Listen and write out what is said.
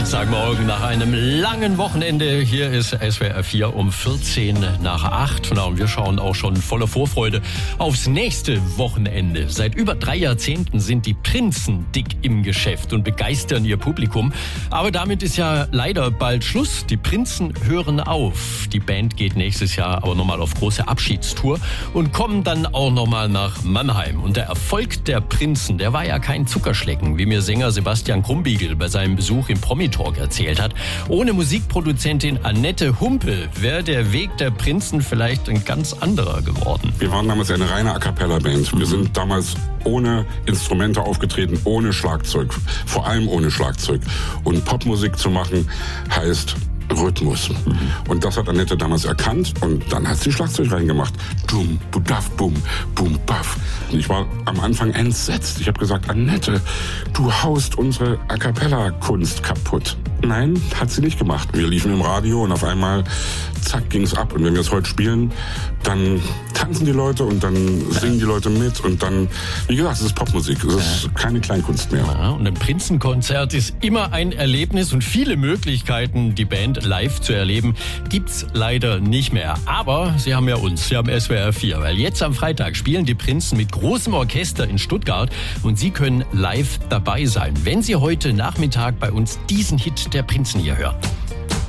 Dienstagmorgen nach einem langen Wochenende. Hier ist SWR 4 um 14 nach 8. Und wir schauen auch schon voller Vorfreude aufs nächste Wochenende. Seit über 3 Jahrzehnten sind die Prinzen dick im Geschäft und begeistern ihr Publikum. Aber damit ist ja leider bald Schluss. Die Prinzen hören auf. Die Band geht nächstes Jahr aber nochmal auf große Abschiedstour und kommen dann auch nochmal nach Mannheim. Und der Erfolg der Prinzen, der war ja kein Zuckerschlecken, wie mir Sänger Sebastian Krumbiegel bei seinem Besuch im Promi-Talk erzählt hat. Ohne Musikproduzentin Annette Humpe wäre der Weg der Prinzen vielleicht ein ganz anderer geworden. Wir waren damals eine reine A-Cappella-Band. Wir sind damals ohne Instrumente aufgetreten, ohne Schlagzeug, vor allem ohne Schlagzeug. Und Popmusik zu machen heißt Rhythmus. Und das hat Annette damals erkannt und dann hat sie Schlagzeug reingemacht. Dum, budaf, bum, bum, baff. Und ich war am Anfang entsetzt. Ich habe gesagt, Annette, du haust unsere A-Cappella-Kunst kaputt. Nein, hat sie nicht gemacht. Wir liefen im Radio und auf einmal, zack, ging's ab. Und wenn wir es heute spielen, dann tanzen die Leute und dann singen die Leute mit und dann, wie gesagt, es ist Popmusik. Es ist keine Kleinkunst mehr. Ja, und ein Prinzenkonzert ist immer ein Erlebnis und viele Möglichkeiten, die Band live zu erleben, gibt's leider nicht mehr. Aber sie haben ja uns, sie haben SWR 4, weil jetzt am Freitag spielen die Prinzen mit großem Orchester in Stuttgart und Sie können live dabei sein, wenn Sie heute Nachmittag bei uns diesen Hit der Prinzen hier hören.